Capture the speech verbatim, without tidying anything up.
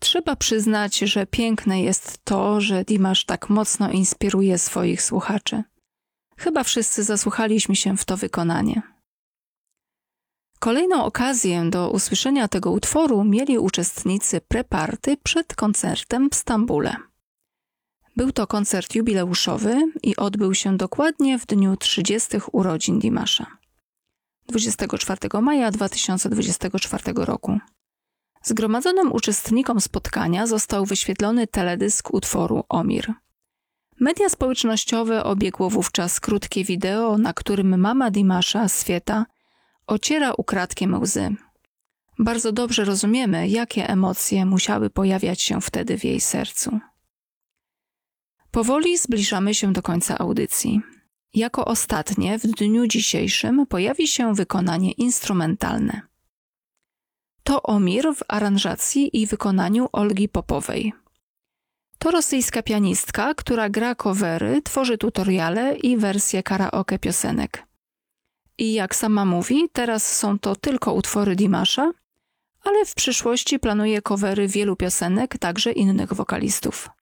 Trzeba przyznać, że piękne jest to, że Dimash tak mocno inspiruje swoich słuchaczy. Chyba wszyscy zasłuchaliśmy się w to wykonanie. Kolejną okazję do usłyszenia tego utworu mieli uczestnicy pre-party przed koncertem w Stambule. Był to koncert jubileuszowy i odbył się dokładnie w dniu trzydziestych urodzin Dimasha, dwudziestego czwartego maja dwa tysiące dwudziestego czwartego roku. Zgromadzonym uczestnikom spotkania został wyświetlony teledysk utworu Omir. Media społecznościowe obiegło wówczas krótkie wideo, na którym mama Dimasha, Sweta, ociera ukradkiem łzy. Bardzo dobrze rozumiemy, jakie emocje musiały pojawiać się wtedy w jej sercu. Powoli zbliżamy się do końca audycji. Jako ostatnie w dniu dzisiejszym pojawi się wykonanie instrumentalne. To Omir w aranżacji i wykonaniu Olgi Popowej. To rosyjska pianistka, która gra covery, tworzy tutoriale i wersje karaoke piosenek. I jak sama mówi, teraz są to tylko utwory Dimasha, ale w przyszłości planuje covery wielu piosenek, także innych wokalistów.